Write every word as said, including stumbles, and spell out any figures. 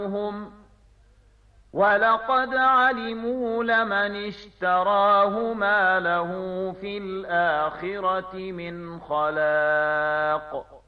هم ولقد علموا لمن اشتراه ما له في الآخرة من خلاق